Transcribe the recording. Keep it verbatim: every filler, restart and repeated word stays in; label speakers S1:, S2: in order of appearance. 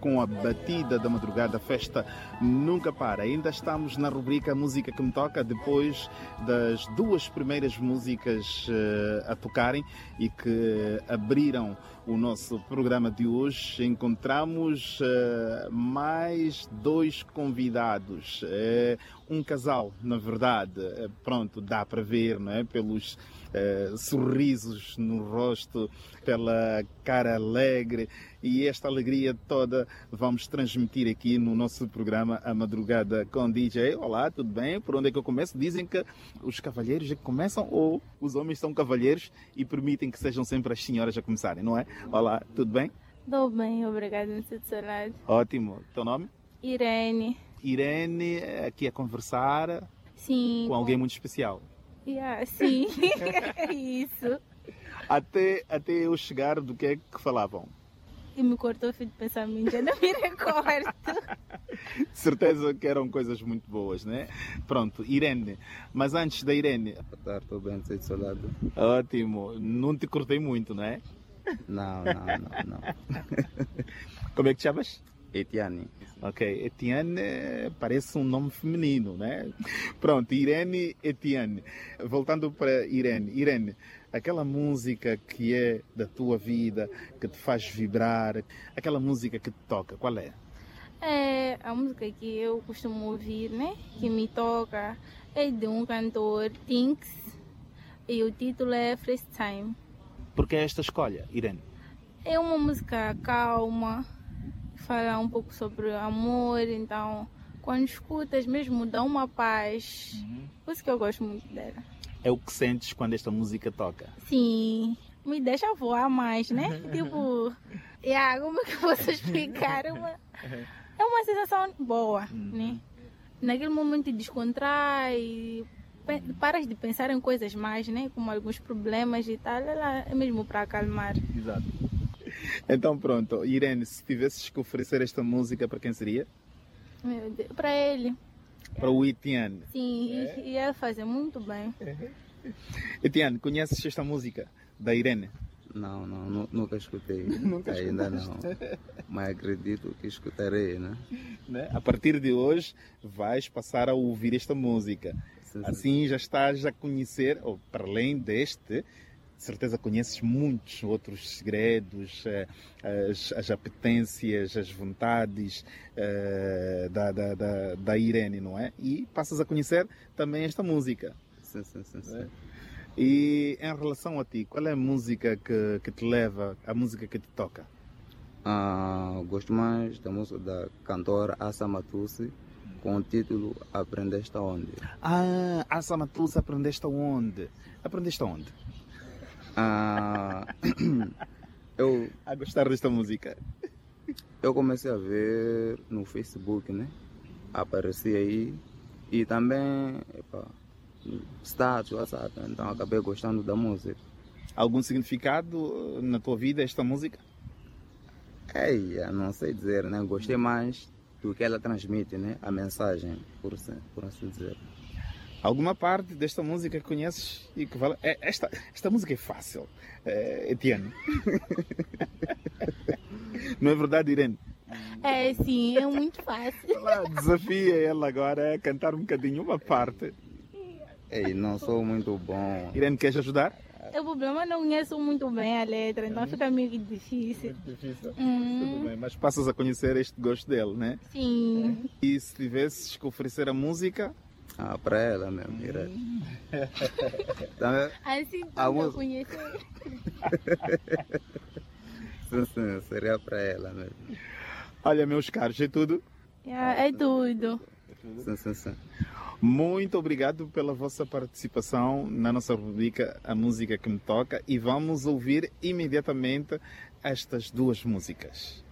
S1: com a batida da madrugada, a festa nunca para. Ainda estamos na rubrica Música que me toca, depois das duas primeiras músicas uh, a tocarem e que abriram o nosso programa de hoje. Encontramos uh, mais dois convidados, uh, um casal, na verdade, uh, pronto, dá para ver, não é? Pelos uh, sorrisos no rosto, pela cara alegre, e esta alegria toda vamos transmitir aqui no nosso programa A Madrugada com D J. Olá, tudo bem? Por onde é que eu começo? Dizem que os cavalheiros é que começam ou os homens são cavalheiros e permitem que sejam sempre as senhoras a começarem, não é? Olá, tudo bem?
S2: Tudo bem, obrigada, Mister Salado.
S1: Ótimo. Teu nome?
S2: Irene.
S1: Irene, aqui a conversar.
S2: Sim.
S1: Com alguém muito especial.
S2: Yeah, sim, é isso.
S1: Até, até eu chegar, do que é que falavam?
S2: E me cortou o fio de pensamento, já não me recordo.
S1: De certeza que eram coisas muito boas, né? Pronto, Irene. Mas antes da Irene...
S3: Boa tarde, estou bem, sei do seu lado.
S1: Ótimo. Não te cortei muito, não é?
S3: Não, não, não, não.
S1: Como é que te chamas?
S3: Etienne.
S1: Ok, Etienne parece um nome feminino, né? Pronto, Irene Etienne. Voltando para Irene. Irene, aquela música que é da tua vida, que te faz vibrar, aquela música que te toca, qual é?
S2: É a música que eu costumo ouvir, né? Que me toca, é de um cantor, Tinks, e o título é First Time.
S1: Por que esta escolha, Irene?
S2: É uma música calma, fala um pouco sobre amor, então quando escutas mesmo dá uma paz. Uhum. Por isso que eu gosto muito dela.
S1: É o que sentes quando esta música toca?
S2: Sim, me deixa voar mais, né? Tipo, yeah, como é que eu posso explicar? É uma, é uma sensação boa, uhum. né? Naquele momento descontrai, paras de pensar em coisas mais, né? Como alguns problemas e tal, ela é mesmo para acalmar.
S1: Exato. Então pronto, Irene, se tivesses que oferecer esta música, para quem seria?
S2: Meu Deus, para ele.
S1: Para o Etienne.
S2: Sim, é. e ele fazer muito bem.
S1: Etienne, conheces esta música da Irene?
S3: Não, não, nunca escutei.
S1: Nunca
S3: Ainda não. Mas acredito que escutarei, né?
S1: né? A partir de hoje vais passar a ouvir esta música. Sim, sim. Assim já estás a conhecer, ou para além deste, de certeza conheces muitos outros segredos, as, as apetências, as vontades uh, da, da, da, da Irene, não é? E passas a conhecer também esta música.
S3: Sim, sim, sim. sim.
S1: É? E em relação a ti, qual é a música que, que te leva, a música que te toca?
S3: Ah, gosto mais da música da cantora Assa Matusi, com o título Aprendeste Aonde?
S1: Ah, Assa Matusi, Aprendeste Aonde? Aprendeste aonde?
S3: Ah, eu,
S1: a gostar desta música?
S3: Eu comecei a ver no Facebook, né? Apareci aí e também epa, status, WhatsApp, então acabei gostando da música.
S1: Algum significado na tua vida esta música?
S3: É, não sei dizer, né? Gostei mais do que ela transmite, né? A mensagem, por, por assim dizer.
S1: Alguma parte desta música que conheces e que vale... É, esta, esta música é fácil, é, Etienne. Não é verdade, Irene?
S2: É, sim, é muito fácil.
S1: Ela desafia ela agora a cantar um bocadinho uma parte.
S3: Ei, não sou muito bom.
S1: Irene, queres ajudar?
S2: O problema é que não conheço muito bem a letra, então fica meio difícil.
S1: Muito difícil.
S2: Hum.
S1: Tudo bem, mas passas a conhecer este gosto dele, né?
S2: Sim.
S1: E se tivesses que oferecer a música...
S3: Ah, para ela mesmo, Irene.
S2: Então, assim tu a música... conhecer.
S3: Sim, sim, seria para ela mesmo.
S1: Olha, meus caros, é tudo?
S2: É, é tudo.
S3: Sim, sim, sim.
S1: Muito obrigado pela vossa participação na nossa rubrica A Música que me Toca e vamos ouvir imediatamente estas duas músicas.